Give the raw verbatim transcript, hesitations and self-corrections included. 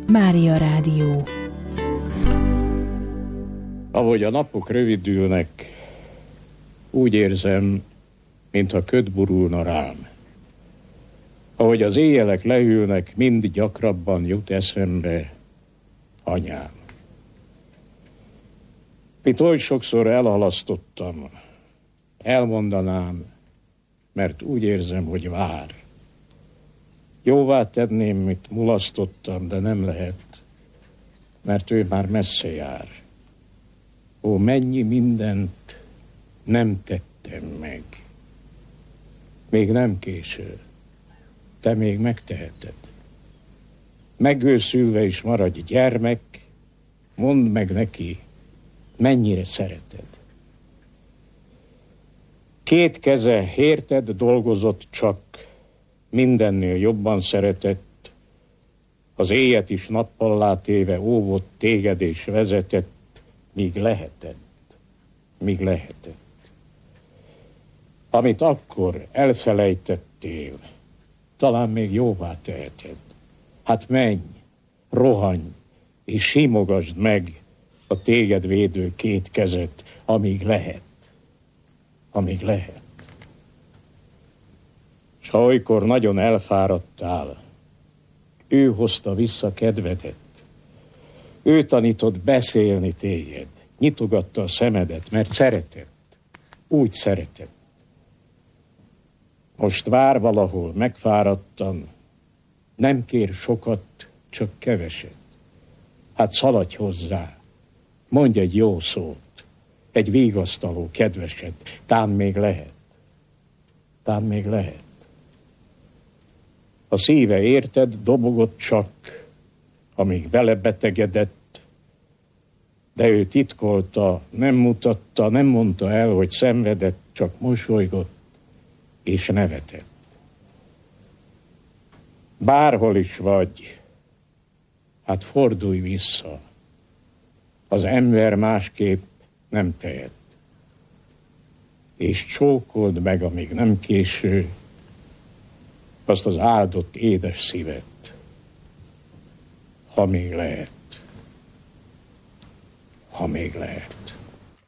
Mária Rádió. Ahogy a napok rövidülnek, úgy érzem, mintha köd burulna rám. Ahogy az éjjelek leülnek, mind gyakrabban jut eszembe anyám. Mint oly sokszor elhalasztottam, elmondanám, mert úgy érzem, hogy vár. Jóvá tenném, mit mulasztottam, de nem lehet, mert ő már messze jár. Ó, mennyi mindent nem tettem meg. Még nem késő. Te még megteheted. Megőszülve is maradj gyermek, mondd meg neki, mennyire szereted. Két keze érted dolgozott csak, mindennél jobban szeretett, az éjet is nappallá téve óvott téged és vezetett, míg lehetett, míg lehetett. Amit akkor elfelejtettél, talán még jóvá teheted. Hát menj, rohanj, és simogasd meg a téged védő két kezet, amíg lehet, amíg lehet. S ha olykor nagyon elfáradtál, ő hozta vissza kedvedet, ő tanított beszélni téged, nyitogatta a szemedet, mert szeretett, úgy szeretett. Most vár valahol megfáradtan, nem kér sokat, csak keveset. Hát szaladj hozzá, mondj egy jó szót, egy vigasztaló kedveset, tán még lehet, tán még lehet. A szíve érted, dobogott csak, amíg belebetegedett, de ő titkolta, nem mutatta, nem mondta el, hogy szenvedett, csak mosolygott és nevetett. Bárhol is vagy, hát fordulj vissza, az ember másképp nem tehet. És csókold meg, amíg nem késő, azt az áldott édes szívet, ha még lehet, ha még lehet.